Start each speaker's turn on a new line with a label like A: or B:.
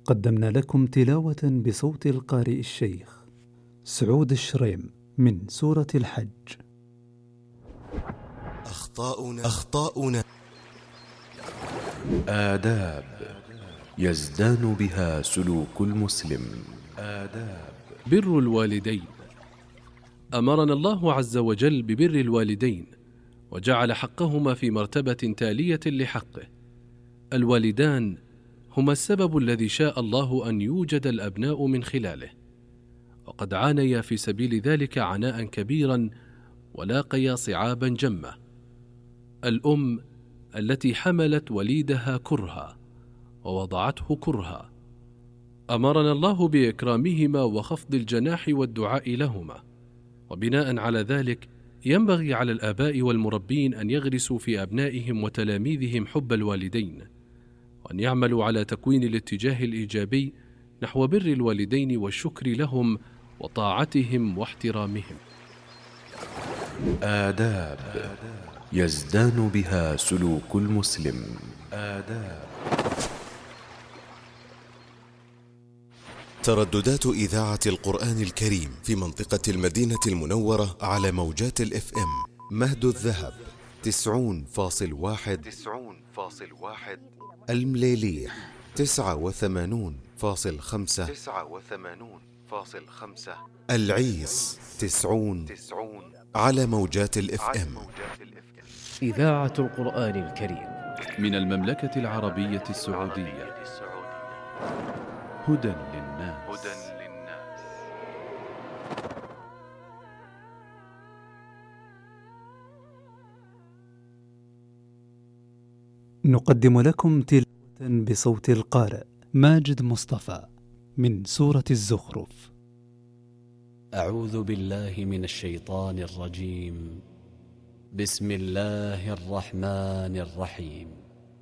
A: قدمنا لكم تلاوة بصوت القارئ الشيخ سعود الشريم من سورة الحج.
B: أخطاؤنا آداب يزدان بها سلوك المسلم.
C: بر الوالدين. أمرنا الله عز وجل ببر الوالدين، وجعل حقهما في مرتبة تالية لحقه. الوالدان هما السبب الذي شاء الله أن يوجد الأبناء من خلاله، وقد عانيا في سبيل ذلك عناء كبيرا ولاقيا صعابا جمة. الأم التي حملت وليدها كرها ووضعته كرها. أمرنا الله بإكرامهما وخفض الجناح والدعاء لهما، وبناء على ذلك ينبغي على الآباء والمربين أن يغرسوا في أبنائهم وتلاميذهم حب الوالدين، وأن يعملوا على تكوين الاتجاه الإيجابي نحو بر الوالدين والشكر لهم وطاعتهم واحترامهم.
B: آداب يزدان بها سلوك المسلم. ترددات إذاعة القرآن الكريم في منطقة المدينة المنورة على موجات الFM مهد الذهب 90.1، المليليح 89.5، العيس 90 على موجات الFM.
D: إذاعة القرآن الكريم
C: من المملكة العربية السعودية. هدى للناس.
A: نقدم لكم تلاوة بصوت القارئ ماجد مصطفى من سورة الزخرف.
D: أعوذ بالله من الشيطان الرجيم. بسم الله الرحمن الرحيم.